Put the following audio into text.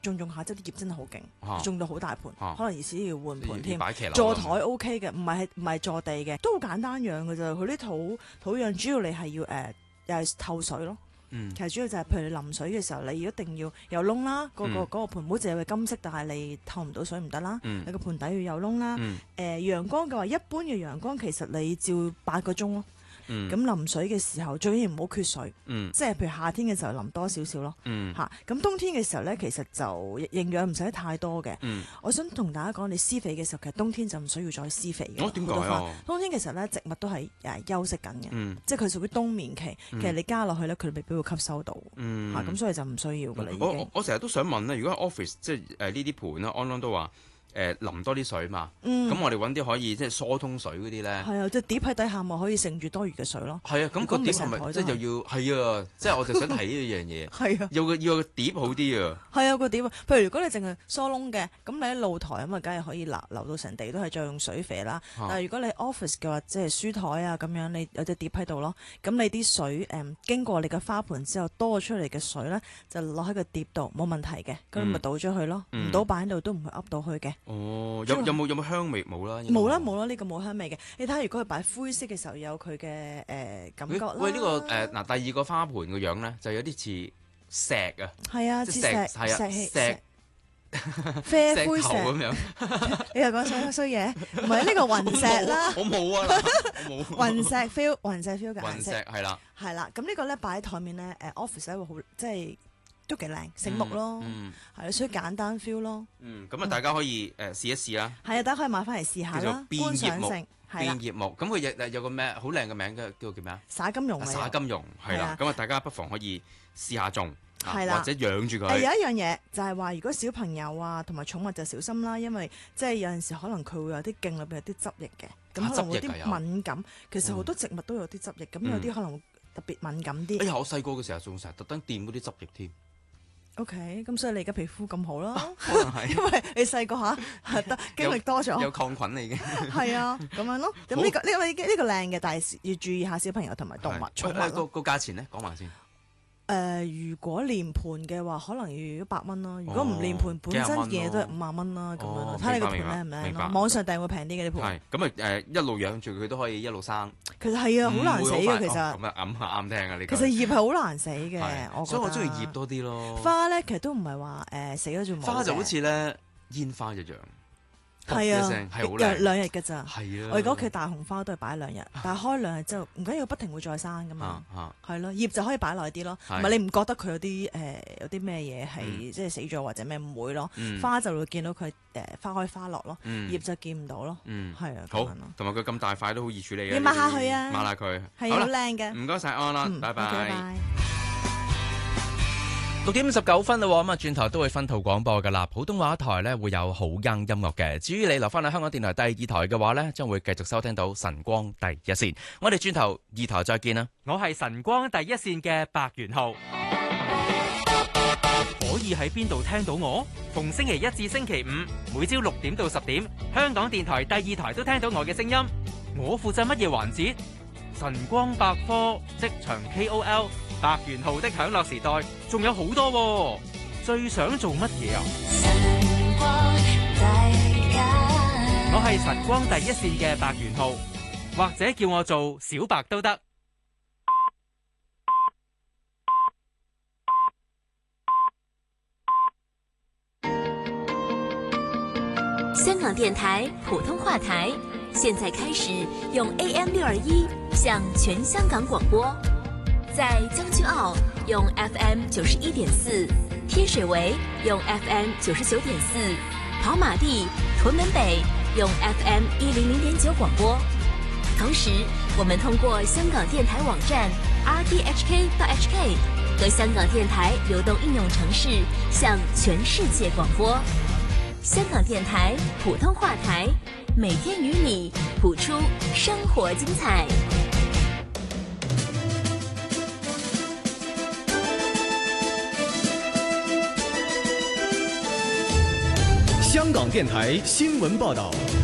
用下，即係啲葉真係好勁，種到好大盤，可能而時要換盤添。 擺騎樓座台 OK 嘅，唔係坐地嘅，都好簡單養嘅啫。佢啲土壤主要你係要又係透水咯。其實主要就係譬如你淋水嘅時候，你一定要有窿啦。嗰個盤唔好淨係金色，但係你透唔到水唔得啦。你個盤底要有窿啦。陽光嘅話，一般嘅陽光其實你照8個鐘咯。咁淋水嘅時候最緊要唔好缺水，即係譬如夏天嘅時候淋多少少咯。咁冬天嘅時候咧，其實就營養唔使太多嘅。我想同大家講，你施肥嘅時候，其實冬天就唔需要再施肥嘅。 點解啊？ 冬天其實咧，植物都係休息緊嘅，即係佢屬於冬眠期。其實你加落去咧，佢未必會吸收到。咁所以就唔需要㗎啦。已經我成日都想問咧，如果 office 即係呢啲盤啦，安都話。淋多啲水嘛，咁我哋揾啲可以即係疏通水嗰啲咧。係啊，即係碟喺底下咪可以盛住多餘嘅水咯。 係啊，咁個碟係咪即係又要係啊？即係我就想提呢樣嘢。係啊，要個碟好啲啊。 係啊，個碟啊，譬如如果你淨係疏窿嘅，咁你喺露台咁啊，梗係可以流到成地都係再用水肥啦。但係如果你 office 嘅話，即係書台啊咁樣，你有隻碟喺度咯，咁你啲水經過你嘅花盆之後多咗出嚟嘅水咧，就落喺個碟度冇問題嘅，咁咪倒咗佢咯，唔倒擺喺度都唔會噏到去嘅。 哦，有冇香味？冇啦， 冇啦，呢個冇香味嘅。你睇下，如果佢擺灰色嘅時候，有佢嘅感覺啦。 喂，呢個第二個花盆個樣咧，就有啲似石啊。 係啊，似石啡灰石咁樣。 你又講衰嘢？唔係呢個雲石啦。 我冇啊，冇。 雲石 feel 嘅顏色。 雲石係啦。 係啦，咁呢個咧擺喺台面咧，office 咧會好即係。都幾靚，醒目咯，係所以簡單 feel 咯。 咁啊，大家可以試一試啦。 係啊，大家可以買翻嚟試下啦。觀賞性變葉木，咁佢有個咩好靚嘅名叫做咩啊？ 灑金融。 灑金融係啦，咁啊，大家不妨可以試下種，或者養住佢。 有一樣嘢就係話，如果小朋友啊同埋寵物就小心啦，因為即係有陣時可能佢會有啲莖裏邊有啲汁液嘅，咁可能會有啲敏感。其實好多植物都有啲汁液，咁有啲可能會特別敏感啲。 哎呀，我細個嘅時候仲成日特登掂嗰啲汁液添。 OK，咁所以你而家皮膚咁好啦， 可能係因為你細個得經歷多咗， 有抗菌嚟嘅。 係啊，咁樣咯。咁呢個靚嘅，但係要注意下小朋友同埋動物寵物。 個價錢咧，講埋先。 如果連盤嘅話，可能要100蚊咯。如果唔連盤，本身嘅嘢都係5萬蚊啦，咁樣咯。睇你個盤靚唔靚咯。網上訂會平啲嘅啲盤。 係咁啊，一路養住佢都可以一路生。 其實係啊，好難死嘅其實。 咁啊，啱聽啊呢個。 其實葉係好難死嘅， 所以我中意葉多啲咯。 花咧，其實都唔係話死咗就冇。 花就好似咧煙花一樣。 係啊， 係好靚 2日㗎咋。 係啊， 我而家屋企大紅花都係擺2日，但係開2日之後唔緊要，不停會再生噶嘛。係咯，葉就可以擺耐啲咯。唔係你唔覺得佢有啲咩嘢係即係死咗或者咩唔會咯？花就會見到佢花開花落咯，葉就見唔到咯。係啊， 好，同埋佢咁大塊都好易處理嘅。 你抹下佢啊， 抹下佢係好靚嘅。 唔該晒安啦，拜拜。 6:59啦，咁啊轉頭都會分途廣播噶啦。普通話台咧會有好音樂嘅。至於你留翻喺香港電台第2台嘅話咧，將會繼續收聽到晨光第一線。我哋轉頭2台再見啦。 我係晨光第一線嘅白元浩。可以喺邊度聽到我？逢星期一至星期五，每朝6點到10點，香港電台第2台都聽到我嘅聲音。我負責乜嘢環節？晨光百科、職場 KOL、白元浩的享樂時代，仲有好多喎。最想做乜嘢啊？我係晨光第一線嘅白元浩，或者叫我做小白都得。 香港電台普通話台，現在開始用 AM621 向全香港廣播。在將軍澳用 FM 91.4，天水圍用 FM 99.4，跑馬地、屯門北用 FM 100.9廣播。同時，我們通過香港電台網站 RTHK.HK 和香港電台流動應用程式向全世界廣播。香港電台普通話台，每天與你譜出生活精彩。 香港電台新聞報道。